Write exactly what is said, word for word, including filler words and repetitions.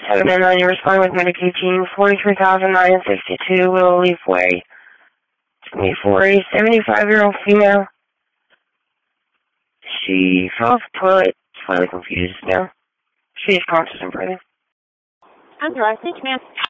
seven oh nine, you're responding with Medicaid team, forty-three thousand nine hundred sixty-two, Willow Leaf Way. It's going to be for a seventy-five-year-old female. She fell off the toilet, slightly confused now. She is conscious and breathing. I'm sorry, thanks, ma'am.